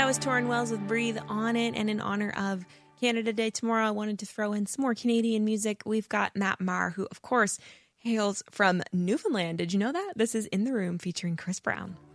was Torrin Wells with Breathe On It. And in honor of Canada Day tomorrow, I wanted to throw in some more Canadian music. We've got Matt Maher, who, of course, hails from Newfoundland. Did you know that? This is In the Room featuring Chris Brown.